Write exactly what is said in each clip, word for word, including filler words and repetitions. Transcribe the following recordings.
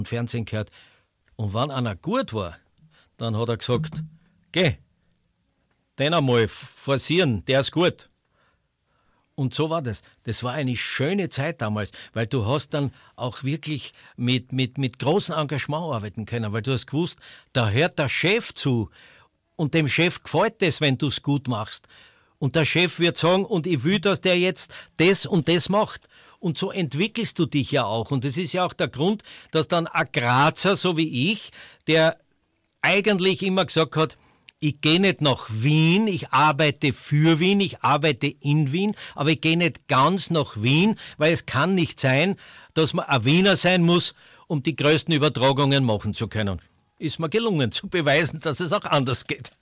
Fernsehen gehört. Und wenn einer gut war, dann hat er gesagt, geh, den einmal forcieren, der ist gut. Und so war das. Das war eine schöne Zeit damals, weil du hast dann auch wirklich mit, mit, mit großem Engagement arbeiten können, weil du hast gewusst, da hört der Chef zu und dem Chef gefällt es, wenn du es gut machst. Und der Chef wird sagen, und ich will, dass der jetzt das und das macht. Und so entwickelst du dich ja auch. Und das ist ja auch der Grund, dass dann ein Grazer, so wie ich, der eigentlich immer gesagt hat, ich gehe nicht nach Wien, ich arbeite für Wien, ich arbeite in Wien, aber ich gehe nicht ganz nach Wien, weil es kann nicht sein, dass man ein Wiener sein muss, um die größten Übertragungen machen zu können. Ist mir gelungen, zu beweisen, dass es auch anders geht.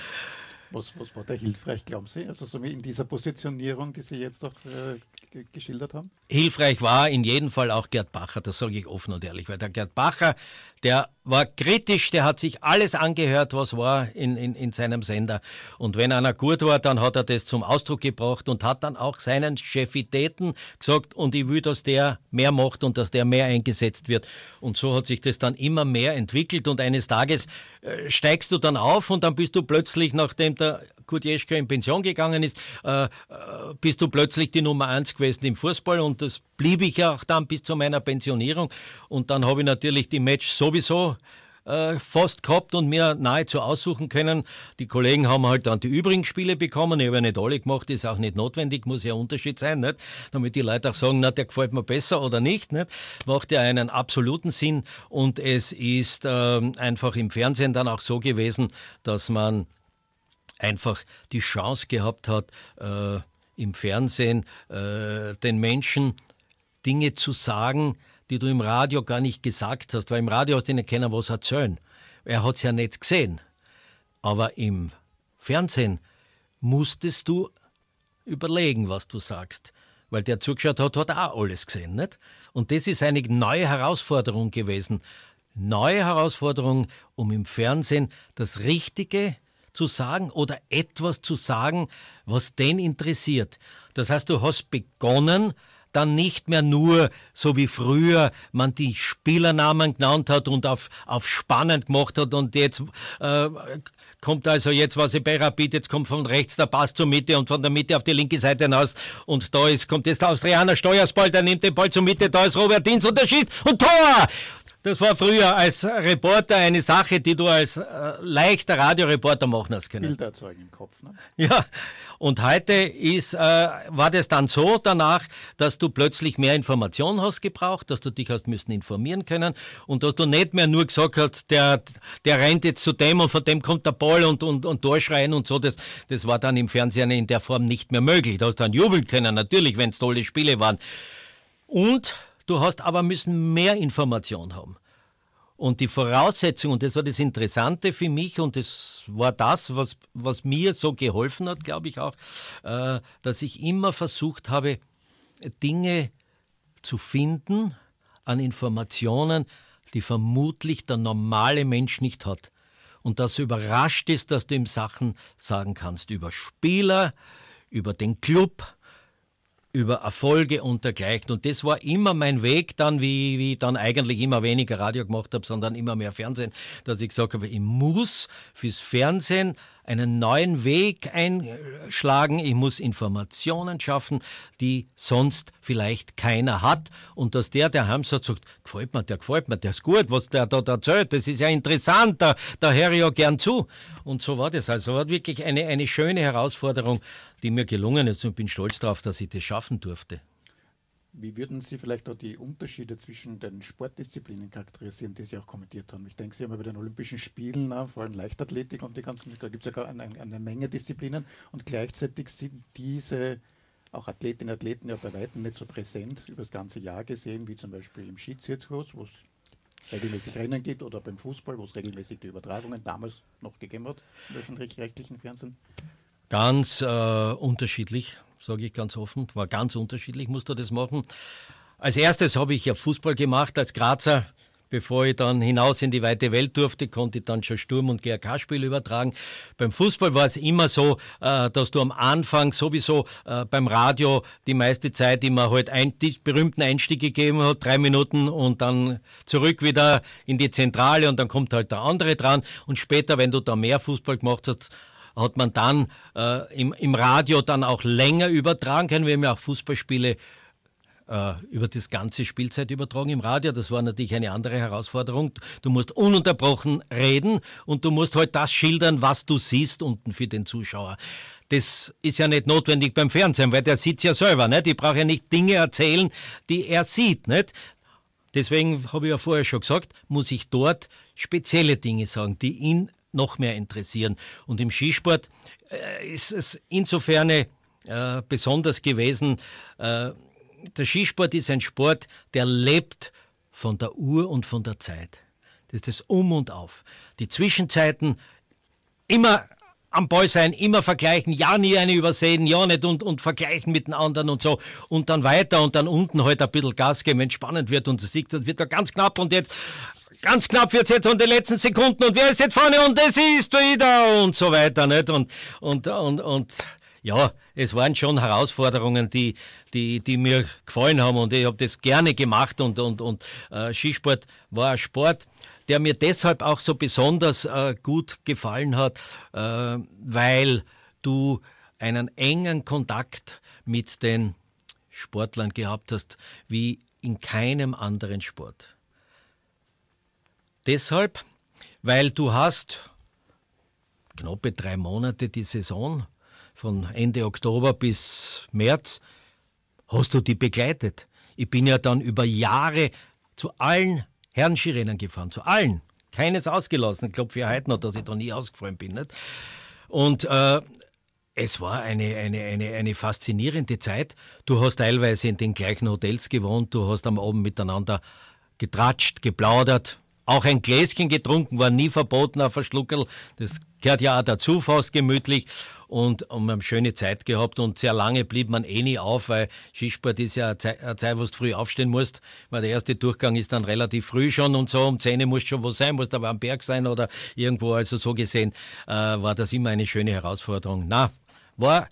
Was, was war da hilfreich, glauben Sie? Also so wie in dieser Positionierung, die Sie jetzt auch äh, g- geschildert haben? Hilfreich war in jedem Fall auch Gerd Bacher, das sage ich offen und ehrlich, weil der Gerd Bacher, der war kritisch, der hat sich alles angehört, was war in, in, in seinem Sender. Und wenn einer gut war, dann hat er das zum Ausdruck gebracht und hat dann auch seinen Chefitäten gesagt, und ich will, dass der mehr macht und dass der mehr eingesetzt wird. Und so hat sich das dann immer mehr entwickelt und eines Tages äh, steigst du dann auf und dann bist du plötzlich, nachdem der Kurt Jeschke in Pension gegangen ist, äh, äh, bist du plötzlich die Nummer eins gewesen im Fußball und das blieb ich ja auch dann bis zu meiner Pensionierung. Und dann habe ich natürlich die Match sowieso äh, fast gehabt und mir nahezu aussuchen können. Die Kollegen haben halt dann die übrigen Spiele bekommen. Ich habe ja nicht alle gemacht, ist auch nicht notwendig, muss ja ein Unterschied sein, nicht? Damit die Leute auch sagen, na, der gefällt mir besser oder nicht, nicht? Macht ja einen absoluten Sinn. Und es ist äh, einfach im Fernsehen dann auch so gewesen, dass man einfach die Chance gehabt hat, äh, im Fernsehen äh, den Menschen Dinge zu sagen, die du im Radio gar nicht gesagt hast, weil im Radio hast du nicht können was erzählen. Er hat es ja nicht gesehen. Aber im Fernsehen musstest du überlegen, was du sagst, weil der zugeschaut hat, hat auch alles gesehen, nicht? Und das ist eine neue Herausforderung gewesen. Neue Herausforderung, um im Fernsehen das Richtige zu sagen oder etwas zu sagen, was den interessiert. Das heißt, du hast begonnen, dann nicht mehr nur, so wie früher man die Spielernamen genannt hat und auf, auf spannend gemacht hat und jetzt äh, kommt also jetzt, was ich bei Rapid, jetzt kommt von rechts der Pass zur Mitte und von der Mitte auf die linke Seite hinaus und da ist, kommt jetzt der Austrianer Steuersball, der nimmt den Ball zur Mitte, da ist Robert Dienz und der schießt und Tor! Das war früher als Reporter eine Sache, die du als äh, leichter Radioreporter machen hast können. Bilder erzeugen im Kopf, ne? Ja, und heute ist, äh, war das dann so danach, dass du plötzlich mehr Informationen hast gebraucht, dass du dich hast müssen informieren können und dass du nicht mehr nur gesagt hast, der, der rennt jetzt zu dem und von dem kommt der Ball und, und, und durchschreien und so. Das, das war dann im Fernsehen in der Form nicht mehr möglich. Du hast dann jubeln können, natürlich, wenn es tolle Spiele waren. Und du hast aber müssen mehr Information haben. Und die Voraussetzung, und das war das Interessante für mich, und das war das, was, was mir so geholfen hat, glaube ich auch, äh, dass ich immer versucht habe, Dinge zu finden an Informationen, die vermutlich der normale Mensch nicht hat. Und dass überrascht ist, dass du ihm Sachen sagen kannst über Spieler, über den Club, über Erfolge und dergleichen. Und das war immer mein Weg dann, wie, wie ich dann eigentlich immer weniger Radio gemacht habe, sondern immer mehr Fernsehen, dass ich gesagt habe, ich muss fürs Fernsehen einen neuen Weg einschlagen, ich muss Informationen schaffen, die sonst vielleicht keiner hat. Und dass der, der heimsitzt, sagt, gefällt mir, der gefällt mir, der ist gut, was der da erzählt, das ist ja interessant, da, da höre ich ja gern zu. Und so war das. Also war wirklich eine, eine schöne Herausforderung, die mir gelungen ist und bin stolz darauf, dass ich das schaffen durfte. Wie würden Sie vielleicht auch die Unterschiede zwischen den Sportdisziplinen charakterisieren, die Sie auch kommentiert haben? Ich denke, Sie haben ja bei den Olympischen Spielen, vor allem Leichtathletik und die ganzen, da gibt es ja eine, eine Menge Disziplinen und gleichzeitig sind diese auch Athletinnen und Athleten ja bei weitem nicht so präsent über das ganze Jahr gesehen, wie zum Beispiel im Skizirkus, wo es regelmäßig Rennen gibt, oder beim Fußball, wo es regelmäßig die Übertragungen damals noch gegeben hat im öffentlich-rechtlichen Fernsehen. Ganz äh, unterschiedlich, sage ich ganz offen. War ganz unterschiedlich, musste das machen. Als erstes habe ich ja Fußball gemacht als Grazer. bevor ich dann hinaus in die weite Welt durfte, konnte ich dann schon Sturm- und G A K-Spiele übertragen. Beim Fußball war es immer so, äh, dass du am Anfang sowieso äh, beim Radio die meiste Zeit immer halt ein, die berühmten Einstiege gegeben hat, drei Minuten und dann zurück wieder in die Zentrale und dann kommt halt der andere dran. Und später, wenn du da mehr Fußball gemacht hast, hat man dann äh, im, im Radio dann auch länger übertragen können. Wir haben ja auch Fußballspiele über das ganze Spielzeit übertragen im Radio. Das war natürlich eine andere Herausforderung. Du musst ununterbrochen reden und du musst halt das schildern, was du siehst unten für den Zuschauer. Das ist ja nicht notwendig beim Fernsehen, weil der sieht es ja selber. Nicht? Ich brauche ja nicht Dinge erzählen, die er sieht. Nicht? Deswegen habe ich ja vorher schon gesagt, muss ich dort spezielle Dinge sagen, die ihn noch mehr interessieren. Und im Skisport äh, ist es insofern äh, besonders gewesen, äh, der Skisport ist ein Sport, der lebt von der Uhr und von der Zeit. Das ist das Um und Auf. Die Zwischenzeiten immer am Ball sein, immer vergleichen, ja nie eine übersehen, ja nicht und, und vergleichen mit den anderen und so. Und dann weiter und dann unten halt ein bisschen Gas geben, wenn es spannend wird und du siehst, das wird da ganz knapp und jetzt ganz knapp wird es jetzt um die letzten Sekunden und wer ist jetzt vorne und das ist wieder und so weiter. Nicht? Und, und, und, und ja, es waren schon Herausforderungen, die, die, die mir gefallen haben und ich habe das gerne gemacht und, und, und äh, Skisport war ein Sport, der mir deshalb auch so besonders äh, gut gefallen hat, äh, weil du einen engen Kontakt mit den Sportlern gehabt hast, wie in keinem anderen Sport. Deshalb, weil du hast knappe drei Monate die Saison, von Ende Oktober bis März, hast du die begleitet. Ich bin ja dann über Jahre zu allen Herrenskirennen gefahren, zu allen. Keines ausgelassen. Ich glaube für heute noch, dass ich da nie ausgefallen bin. Nicht? Und äh, es war eine, eine, eine, eine faszinierende Zeit. Du hast teilweise in den gleichen Hotels gewohnt, du hast am Abend miteinander getratscht, geplaudert, auch ein Gläschen getrunken, war nie verboten auf ein Schluckerl. Das gehört ja auch dazu, fast gemütlich. Und, und wir haben schöne Zeit gehabt und sehr lange blieb man eh nie auf, weil Skisport ist ja eine Zeit, eine Zeit, wo du früh aufstehen musst, weil der erste Durchgang ist dann relativ früh schon und so, um zehn Uhr musst schon wo sein, musst aber am Berg sein oder irgendwo, also so gesehen äh, war das immer eine schöne Herausforderung. Na, war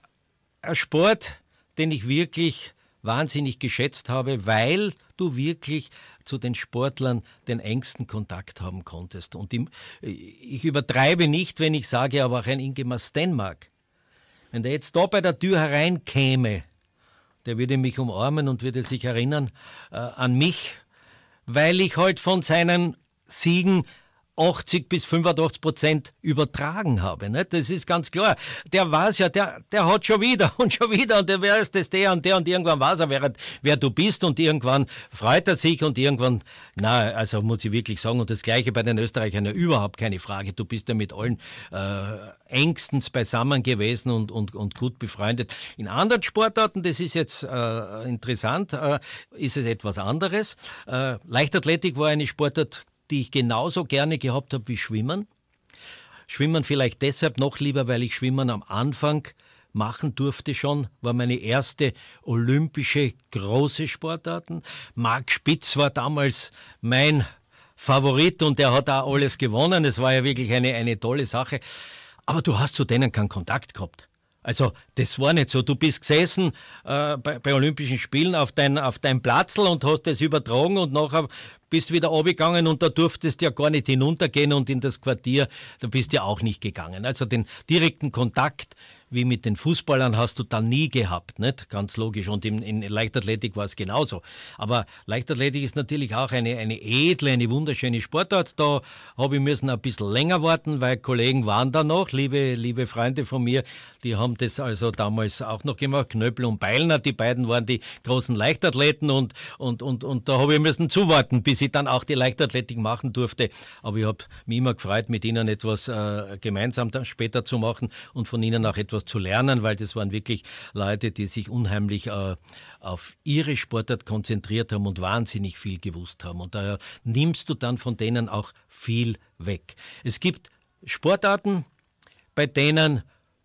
ein Sport, den ich wirklich wahnsinnig geschätzt habe, weil du wirklich zu den Sportlern den engsten Kontakt haben konntest. Und ich, ich übertreibe nicht, wenn ich sage, aber auch ein Ingemar Stenmark, wenn der jetzt da bei der Tür hereinkäme, der würde mich umarmen und würde sich erinnern äh, an mich, weil ich halt von seinen Siegen achtzig bis fünfundachtzig Prozent übertragen habe. Nicht? Das ist ganz klar. Der weiß ja, der, der hat schon wieder und schon wieder und der wer ist das, der und der und irgendwann weiß er, wer, wer du bist und irgendwann freut er sich und irgendwann, na, also muss ich wirklich sagen, und das Gleiche bei den Österreichern, ja, überhaupt keine Frage. Du bist ja mit allen äh, engstens beisammen gewesen und, und, und gut befreundet. In anderen Sportarten, das ist jetzt äh, interessant, äh, ist es etwas anderes. Äh, Leichtathletik war eine Sportart, die ich genauso gerne gehabt habe wie Schwimmen. Schwimmen vielleicht deshalb noch lieber, weil ich Schwimmen am Anfang machen durfte schon, war meine erste olympische große Sportart. Marc Spitz war damals mein Favorit und der hat auch alles gewonnen. Es war ja wirklich eine, eine tolle Sache. Aber du hast zu denen keinen Kontakt gehabt. Also das war nicht so. Du bist gesessen äh, bei, bei Olympischen Spielen auf dein, auf dein Platzl und hast das übertragen und nachher bist wieder runtergegangen und da durftest du ja gar nicht hinuntergehen und in das Quartier, da bist du ja auch nicht gegangen. Also den direkten Kontakt wie mit den Fußballern hast du dann nie gehabt, nicht? Ganz logisch. Und in, in Leichtathletik war es genauso. Aber Leichtathletik ist natürlich auch eine, eine edle, eine wunderschöne Sportart. Da habe ich müssen ein bisschen länger warten, weil Kollegen waren da noch, liebe, liebe Freunde von mir, die haben das also damals auch noch gemacht. Knöppel und Beilner, die beiden waren die großen Leichtathleten und, und, und, und da habe ich müssen zuwarten, bis ich dann auch die Leichtathletik machen durfte. Aber ich habe mich immer gefreut, mit ihnen etwas äh, gemeinsam dann später zu machen und von ihnen auch etwas zu lernen, weil das waren wirklich Leute, die sich unheimlich äh, auf ihre Sportart konzentriert haben und wahnsinnig viel gewusst haben. Und daher nimmst du dann von denen auch viel weg. Es gibt Sportarten, bei denen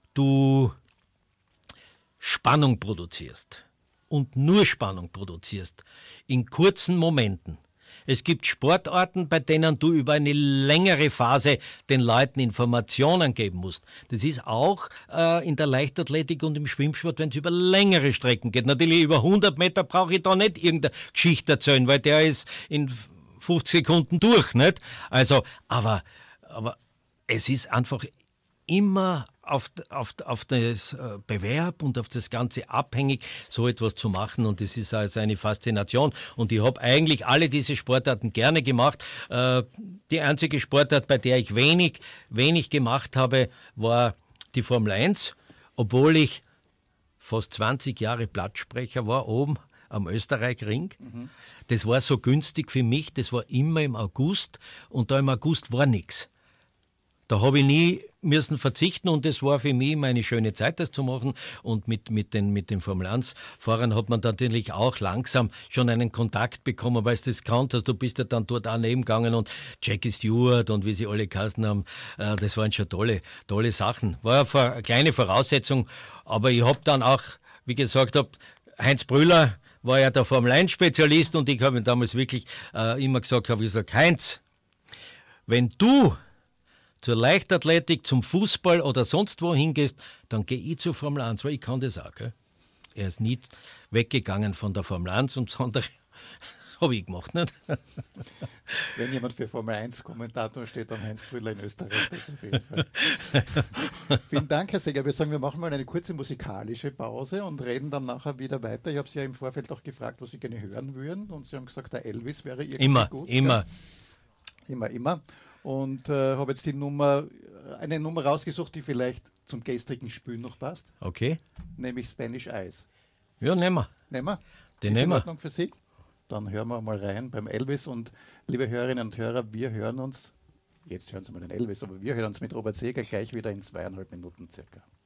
du Spannung produzierst und nur Spannung produzierst in kurzen Momenten. Es gibt Sportarten, bei denen du über eine längere Phase den Leuten Informationen geben musst. Das ist auch äh, in der Leichtathletik und im Schwimmsport, wenn es über längere Strecken geht. Natürlich über hundert Meter brauche ich da nicht irgendeine Geschichte erzählen, weil der ist in fünfzig Sekunden durch, nicht? Also, aber, aber es ist einfach immer auf, auf, auf das Bewerb und auf das Ganze abhängig, so etwas zu machen, und das ist also eine Faszination, und ich habe eigentlich alle diese Sportarten gerne gemacht. Die einzige Sportart, bei der ich wenig, wenig gemacht habe, war die Formel eins, obwohl ich fast zwanzig Jahre Blattsprecher war, oben am Österreich-Ring. Mhm. Das war so günstig für mich, das war immer im August, und da im August war nichts. Da habe ich nie müssen verzichten, und das war für mich immer eine schöne Zeit, das zu machen. Und mit, mit den, mit den Formel eins Fahrern hat man natürlich auch langsam schon einen Kontakt bekommen, weil du das gekannt hast. Du bist ja dann dort auch nebengegangen, und Jackie Stewart und wie sie alle geheißen haben, äh, das waren schon tolle, tolle Sachen. War ja eine kleine Voraussetzung, aber ich habe dann auch, wie gesagt, hab, Heinz Brüller war ja der Formel eins Spezialist, und ich habe ihm damals wirklich äh, immer gesagt, habe ich gesagt, Heinz, wenn du zur Leichtathletik, zum Fußball oder sonst wo hingehst, dann gehe ich zur Formel eins, weil ich kann das auch. Gell? Er ist nie weggegangen von der Formel eins, und das andere habe ich gemacht. Nicht? Wenn jemand für Formel eins Kommentator steht, dann Heinz Brüller in Österreich. Das auf jeden Fall. Vielen Dank, Herr Seger. Wir sagen, wir machen mal eine kurze musikalische Pause und reden dann nachher wieder weiter. Ich habe Sie ja im Vorfeld auch gefragt, was Sie gerne hören würden, und Sie haben gesagt, der Elvis wäre irgendwie immer, gut. Immer, immer. Immer, immer. Und äh, habe jetzt die Nummer, eine Nummer rausgesucht, die vielleicht zum gestrigen Spiel noch passt. Okay. Nämlich Spanish Eyes. Ja, nehmen wir. Nehmen wir? Den ist nehmen in wir. Ordnung für Sie? Dann hören wir mal rein beim Elvis. Und liebe Hörerinnen und Hörer, wir hören uns, jetzt hören Sie mal den Elvis, aber wir hören uns mit Robert Seger gleich wieder in zweieinhalb Minuten circa.